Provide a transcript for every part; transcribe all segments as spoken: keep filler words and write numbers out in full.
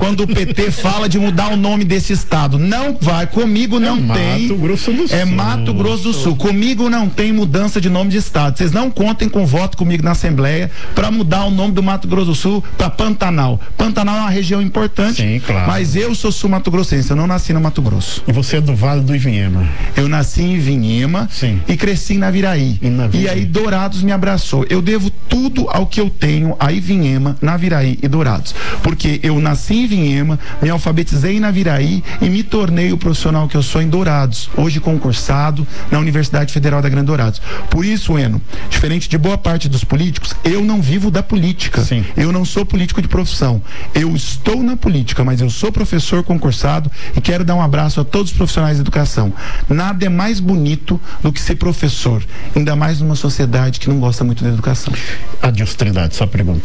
quando o P T fala de mudar o nome desse estado. Não vai, comigo não é tem. Mato Grosso do Sul. É Mato Grosso do Sul. Comigo não tem mudança de nome de estado. Vocês não contem com voto comigo na Assembleia para mudar o nome do Mato Grosso do Sul para Pantanal. Pantanal é uma região importante. Sim, claro. Mas eu sou sul-mato-grossense, eu não nasci no Mato Grosso. E você é do Vale do Ivinhema? Eu nasci em Ivinhema. Sim. E cresci em Naviraí. E, Naviraí. E aí Dourados me abraçou. Eu devo tudo ao que eu tenho a Ivinhema, Naviraí e Dourados. Porque eu nasci em Ivinhema, me alfabetizei em Naviraí e me tornei o profissional que eu sou em Dourados, hoje concursado na Universidade Federal da Grande Dourados. Por isso, Eno, diferente de boa parte dos políticos, eu não vivo da política. Sim. Eu não sou político de profissão. Eu estou na política, mas eu sou professor concursado e quero dar um abraço a todos os profissionais de educação. Nada é mais bonito do que ser professor, ainda mais numa sociedade que não gosta muito da educação. Adilson Trindade, sua pergunta.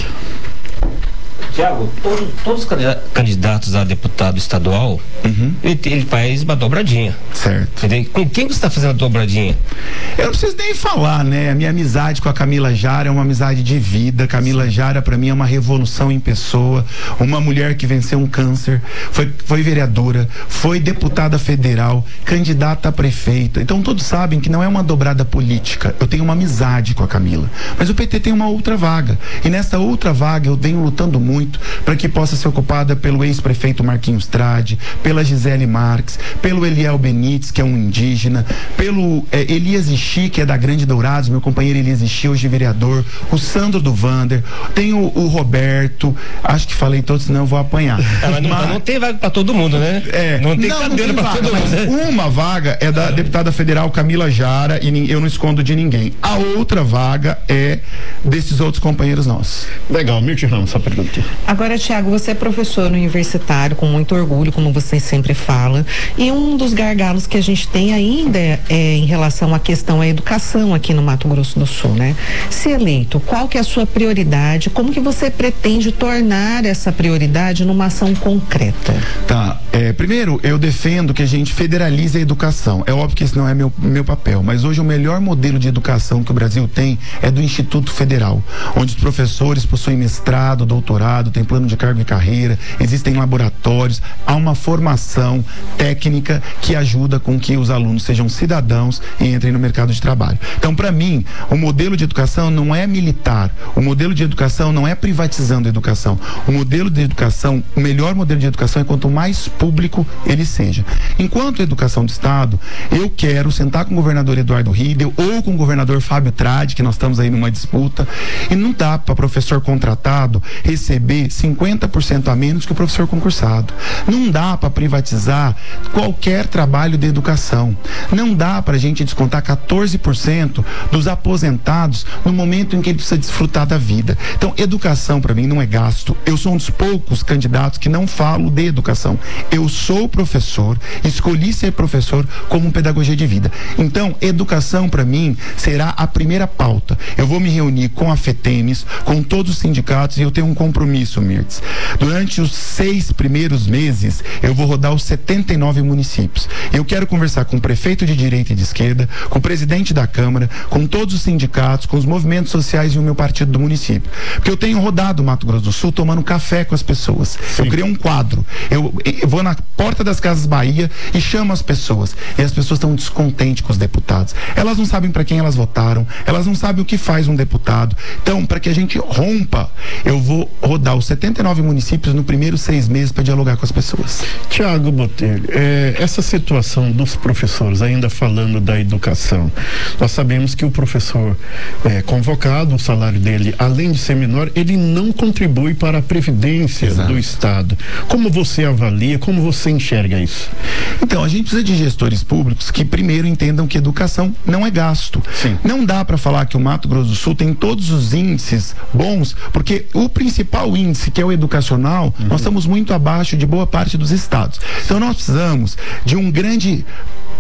Tiago, todos, todos os candidatos a deputado estadual, uhum. ele, ele faz uma dobradinha. Certo. Entendeu? Com quem você está fazendo a dobradinha? Eu não preciso nem falar, né? A minha amizade com a Camila Jara é uma amizade de vida. Camila Sim. Jara, para mim, é uma revolução em pessoa. Uma mulher que venceu um câncer, foi, foi vereadora, foi deputada federal, candidata a prefeita. Então, todos sabem que não é uma dobrada política. Eu tenho uma amizade com a Camila. Mas o P T tem uma outra vaga. E nessa outra vaga, eu venho lutando muito para que possa ser ocupada pelo ex-prefeito Marquinhos Trade, pela Gisele Marques, pelo Eliel Benites, que é um indígena, pelo é, Elias Ixi, que é da Grande Dourados, meu companheiro Elias Ixi, hoje vereador, o Sandro do Vander, tem o, o Roberto, acho que falei todos, senão eu vou apanhar. É, mas não, mas não tem vaga para todo mundo, né? É, não tem não, cadeira para todo mundo. Né? Uma vaga é da deputada federal Camila Jara e eu não escondo de ninguém. A outra vaga é desses outros companheiros nossos. Legal, Mirti Ramos, sua pergunta. Agora, Tiago, você é professor universitário com muito orgulho, como você sempre fala, e um dos gargalos que a gente tem ainda é, é em relação à questão da educação aqui no Mato Grosso do Sul, né? Se eleito, qual que é a sua prioridade? Como que você pretende tornar essa prioridade numa ação concreta? Tá, é, primeiro eu defendo que a gente federalize a educação. É óbvio que esse não é meu, meu papel, mas hoje o melhor modelo de educação que o Brasil tem é do Instituto Federal, onde os professores possuem mestrado, doutorado, tem plano de cargo e carreira, existem laboratórios, há uma formação técnica que ajuda com que os alunos sejam cidadãos e entrem no mercado de trabalho. Então, para mim, o modelo de educação não é militar, o modelo de educação não é privatizando a educação. O modelo de educação, o melhor modelo de educação é quanto mais público ele seja. Enquanto educação do Estado, eu quero sentar com o governador Eduardo Riedel ou com o governador Fábio Trade, que nós estamos aí numa disputa, e não dá para professor contratado receber cinquenta por cento a menos que o professor concursado. Não dá para privatizar qualquer trabalho de educação. Não dá para a gente descontar quatorze por cento dos aposentados no momento em que ele precisa desfrutar da vida. Então, educação para mim não é gasto. Eu sou um dos poucos candidatos que não falo de educação. Eu sou professor, escolhi ser professor como pedagogia de vida. Então, educação para mim será a primeira pauta. Eu vou me reunir com a FETEMES, com todos os sindicatos, e eu tenho um compromisso, Mirtz. Durante os seis primeiros meses, eu vou rodar os setenta e nove municípios. Eu quero conversar com o prefeito de direita e de esquerda, com o presidente da Câmara, com todos os sindicatos, com os movimentos sociais e o meu partido do município. Porque eu tenho rodado o Mato Grosso do Sul tomando café com as pessoas. Sim. Eu criei um quadro. Eu, eu vou na porta das Casas Bahia e chamo as pessoas. E as pessoas estão descontentes com os deputados. Elas não sabem para quem elas votaram, elas não sabem o que faz um deputado. Então, para que a gente rompa, eu vou rodar os setenta e nove municípios no primeiro seis meses para dialogar com as pessoas. Tiago Botelho, é, essa situação dos professores, ainda falando da educação, nós sabemos que o professor é, convocado, o salário dele, além de ser menor, ele não contribui para a previdência Exato. Do Estado. Como você avalia, como você enxerga isso? Então, a gente precisa de gestores públicos que primeiro entendam que educação não é gasto. Sim. Não dá para falar que o Mato Grosso do Sul tem todos os índices bons, porque o principal índice, que é o educacional, uhum. nós estamos muito abaixo de boa parte dos estados. Então nós precisamos de um grande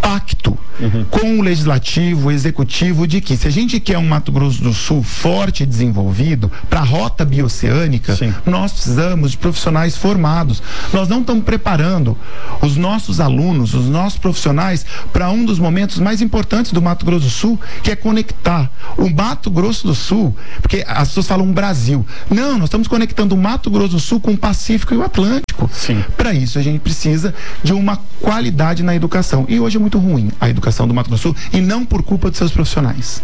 pacto uhum. com o legislativo, o executivo, de que se a gente quer um Mato Grosso do Sul forte e desenvolvido para a rota bioceânica, Sim. nós precisamos de profissionais formados. Nós não estamos preparando os nossos alunos, os nossos profissionais para um dos momentos mais importantes do Mato Grosso do Sul, que é conectar o Mato Grosso do Sul, porque as pessoas falam Brasil. Não, nós estamos conectando o Mato Grosso do Sul com o Pacífico e o Atlântico. Para isso a gente precisa de uma qualidade na educação. E hoje é muito ruim a educação do Mato Grosso do Sul, e não por culpa de seus profissionais.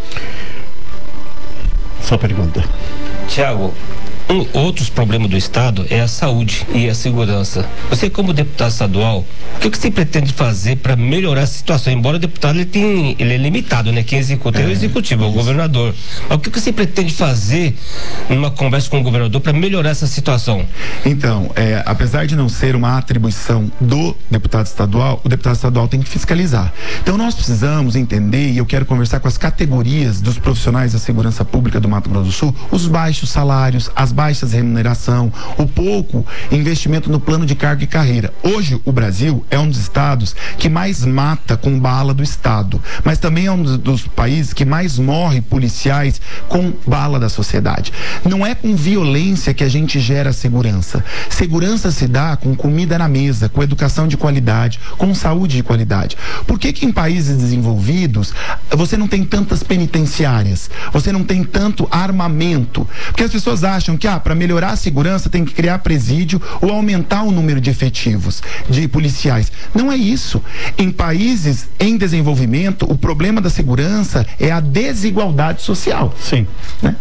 Só pergunta. Tiago, um, outros problemas do Estado é a saúde e a segurança. Você, como deputado estadual, o que, que você pretende fazer para melhorar a situação? Embora o deputado ele, tem, ele é limitado, né? Quem executa é, é o executivo, é o governador. Mas o que, que você pretende fazer numa conversa com o governador para melhorar essa situação? Então, é, apesar de não ser uma atribuição do deputado estadual, o deputado estadual tem que fiscalizar. Então nós precisamos entender, e eu quero conversar com as categorias dos profissionais da segurança pública do Mato Grosso do Sul, os baixos salários, as baixas remuneração, o pouco investimento no plano de cargo e carreira. Hoje o Brasil é um dos estados que mais mata com bala do estado, mas também é um dos, dos países que mais morre policiais com bala da sociedade. Não é com violência que a gente gera segurança. Segurança se dá com comida na mesa, com educação de qualidade, com saúde de qualidade. Por que que em países desenvolvidos você não tem tantas penitenciárias? Você não tem tanto armamento? Porque as pessoas acham que ah, para melhorar a segurança tem que criar presídio ou aumentar o número de efetivos de policiais. Não é isso. Em países em desenvolvimento, o problema da segurança é a desigualdade social. Sim. Né?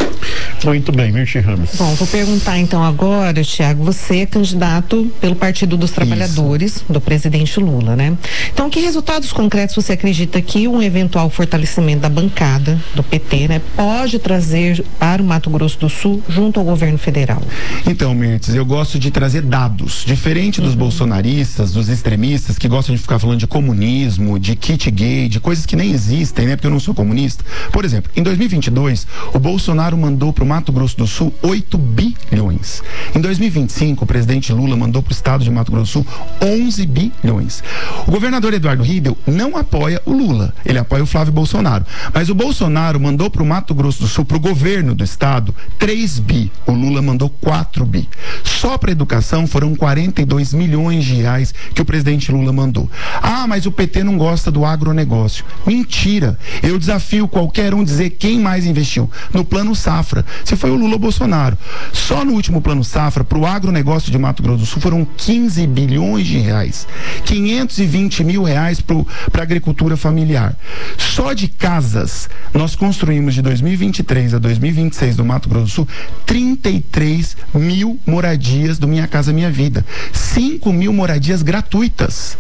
Muito bem, Mirti Ramos. Bom, vou perguntar então agora, Tiago, você é candidato pelo Partido dos Trabalhadores, Isso. do presidente Lula, né? Então, que resultados concretos você acredita que um eventual fortalecimento da bancada do P T, né, pode trazer para o Mato Grosso do Sul junto ao governo federal? Então, Mirtes, eu gosto de trazer dados, diferente dos uhum. bolsonaristas, dos extremistas que gostam de ficar falando de comunismo, de kit gay, de coisas que nem existem, né? Porque eu não sou comunista. Por exemplo, em dois mil e vinte e dois, o Bolsonaro mandou para o Mato Grosso do Sul oito bilhões. Em dois mil e vinte e cinco, o presidente Lula mandou para o estado de Mato Grosso do Sul onze bilhões. O governador Eduardo Riedel não apoia o Lula, ele apoia o Flávio Bolsonaro. Mas o Bolsonaro mandou para o Mato Grosso do Sul, para o governo do estado, três bi. O Lula mandou quatro bi. Só para educação foram quarenta e dois milhões de reais que o presidente Lula mandou. Ah, mas o P T não gosta do agronegócio. Mentira! Eu desafio qualquer um dizer quem mais investiu no Plano Safra. Se foi o Lula ou Bolsonaro. Só no último Plano Safra, para o agronegócio de Mato Grosso do Sul, foram quinze bilhões de reais. quinhentos e vinte mil reais para a agricultura familiar. Só de casas, nós construímos de dois mil e vinte e três a dois mil e vinte e seis no Mato Grosso do Sul, trinta e três mil moradias do Minha Casa Minha Vida. cinco mil moradias gratuitas.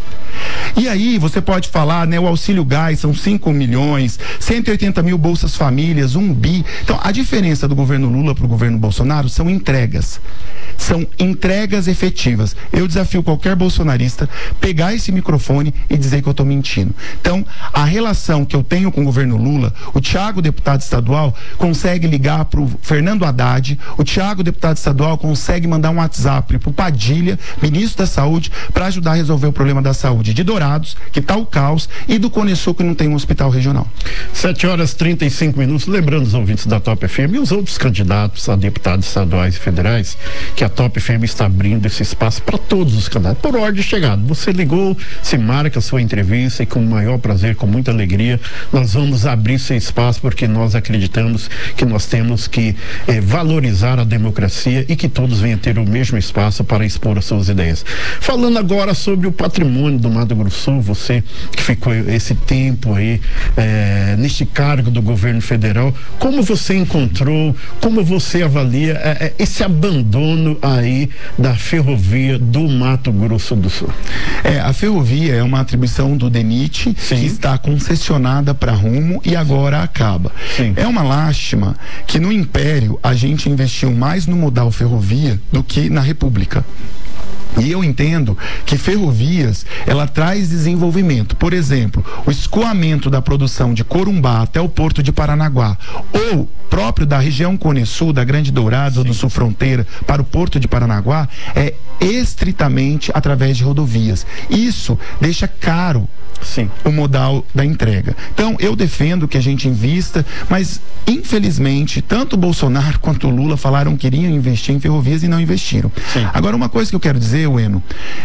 E aí você pode falar, né, o auxílio gás são cinco milhões, cento e oitenta mil bolsas famílias, um bi. Então a diferença do governo Lula para o governo Bolsonaro são entregas. São entregas efetivas. Eu desafio qualquer bolsonarista pegar esse microfone e dizer que eu estou mentindo. Então, a relação que eu tenho com o governo Lula, o Tiago, deputado estadual, consegue ligar para o Fernando Haddad, o Tiago, deputado estadual, consegue mandar um WhatsApp para o Padilha, ministro da Saúde, para ajudar a resolver o problema da saúde de Dourados, que está o caos, e do Cone Sul, que não tem um hospital regional. sete horas e trinta e cinco minutos. Lembrando os ouvintes da Top F M e os outros candidatos a deputados estaduais e federais que a Top F M está abrindo esse espaço para todos os candidatos, por ordem de chegada. Você ligou, se marca a sua entrevista e com o maior prazer, com muita alegria, nós vamos abrir esse espaço porque nós acreditamos que nós temos que eh, valorizar a democracia e que todos venham ter o mesmo espaço para expor as suas ideias. Falando agora sobre o patrimônio do Mato Grosso do Sul, você que ficou esse tempo aí eh, neste cargo do governo federal, como você encontrou, como você avalia eh, esse abandono aí da ferrovia do Mato Grosso do Sul? É, a ferrovia é uma atribuição do DENIT, Sim. que está concessionada para Rumo e agora acaba. Sim. É uma lástima que no Império a gente investiu mais no modal ferrovia do que na República. E eu entendo que ferrovias, ela traz desenvolvimento. Por exemplo, o escoamento da produção de Corumbá até o porto de Paranaguá, ou próprio da região Cone Sul, da Grande Dourados ou do Sul Fronteira para o porto de Paranaguá, é estritamente através de rodovias. Isso deixa caro Sim. o modal da entrega. Então, eu defendo que a gente invista, mas infelizmente, tanto o Bolsonaro quanto o Lula falaram que iriam investir em ferrovias e não investiram. Sim. Agora, uma coisa que eu quero dizer, Ueno,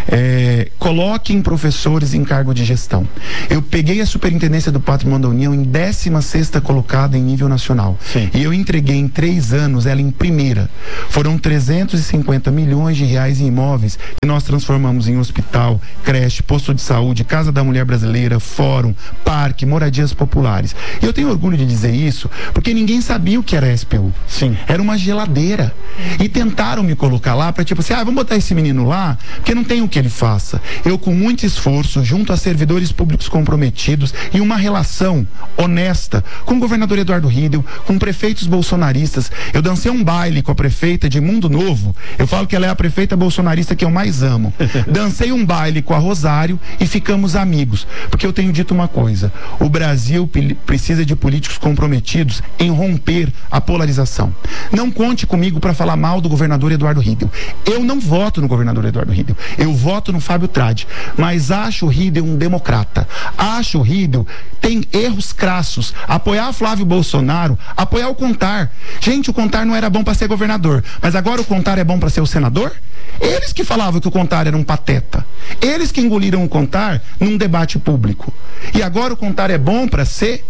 é, coloquem professores em cargo de gestão. Eu peguei a Superintendência do Patrimônio da União em décima sexta colocada em nível nacional. Sim. E eu entreguei em três anos ela em primeira. Foram trezentos e cinquenta milhões de reais em imóveis que nós transformamos em hospital, creche, posto de saúde, Casa da Mulher Brasileira, fórum, parque, moradias populares. E eu tenho orgulho de dizer isso porque ninguém sabia o que era S P U. Sim. Era uma geladeira. E tentaram me colocar lá para tipo assim, ah, vamos botar esse menino lá, porque não tem o que ele faça. Eu, com muito esforço, junto a servidores públicos comprometidos e uma relação honesta com o governador Eduardo Riedel, com prefeitos bolsonaristas, eu dancei um baile com a prefeita de Mundo Novo. Eu falo que ela é a prefeita bolsonarista que eu mais amo. Dancei um baile com a Rosário e ficamos amigos. Porque eu tenho dito uma coisa, o Brasil precisa de políticos comprometidos em romper a polarização. Não conte comigo para falar mal do governador Eduardo Riedel. Eu não voto no governador Eduardo Riedel. Eu voto no Fábio Tradi. Mas acho o Riedel um democrata. Acho o Riedel tem erros crassos. Apoiar Flávio Bolsonaro, apoiar o Contar. Gente, o Contar não era bom para ser governador, mas agora o Contar é bom para ser o senador? Eles que falavam que o Contar era um pateta. Eles que engoliram o Contar num debate público. E agora o Contar é bom para ser...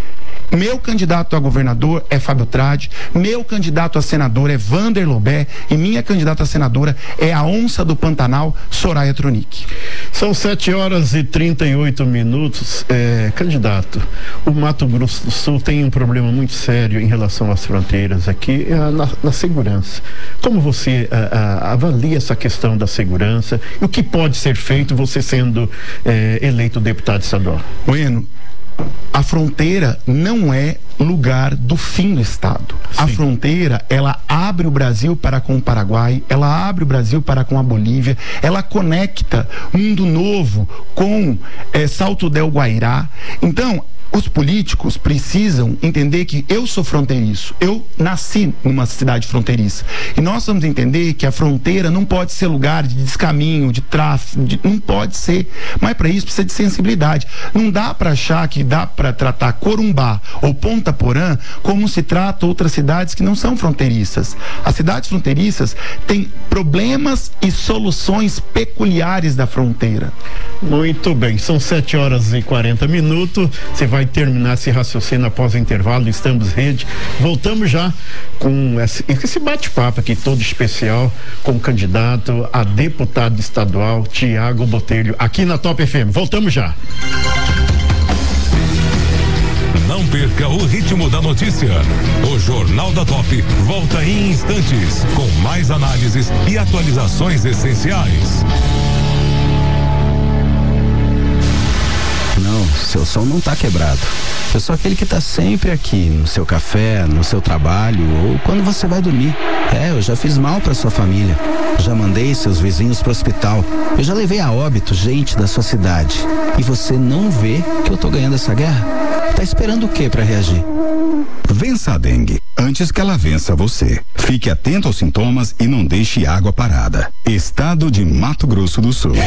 Meu candidato a governador é Fábio Tradi, meu candidato a senador é Vander Lobé e minha candidata a senadora é a onça do Pantanal, Soraya Tronic. São sete horas e trinta e oito minutos. É, candidato, o Mato Grosso do Sul tem um problema muito sério em relação às fronteiras aqui, é, na, na segurança. Como você a, a, avalia essa questão da segurança e o que pode ser feito você sendo é, eleito deputado estadual? Bueno, a fronteira não é lugar do fim do Estado. Sim. A fronteira, ela abre o Brasil para com o Paraguai, ela abre o Brasil para com a Bolívia, ela conecta Mundo Novo com é, Salto del Guairá. Então, os políticos precisam entender que eu sou fronteiriço, eu nasci numa cidade fronteiriça e nós vamos entender que a fronteira não pode ser lugar de descaminho, de tráfico, de, não pode ser, mas para isso precisa de sensibilidade. Não dá para achar que dá para tratar Corumbá ou Ponta Porã como se trata outras cidades que não são fronteiriças. As cidades fronteiriças têm problemas e soluções peculiares da fronteira. Muito bem, são sete horas e quarenta minutos. Você vai terminar esse raciocínio após o intervalo. Estamos rede. Voltamos já com esse, esse bate-papo aqui todo especial com o candidato a deputado estadual Tiago Botelho, aqui na Top F M. Voltamos já. Não perca o ritmo da notícia. O Jornal da Top volta em instantes com mais análises e atualizações essenciais. Não, seu som não tá quebrado. Eu sou aquele que tá sempre aqui, no seu café, no seu trabalho ou quando você vai dormir. É, eu já fiz mal pra sua família. Já mandei seus vizinhos pro hospital. Eu já levei a óbito gente da sua cidade. E você não vê que eu tô ganhando essa guerra? Tá esperando o quê pra reagir? Vença a dengue antes que ela vença você. Fique atento aos sintomas e não deixe água parada. Estado de Mato Grosso do Sul.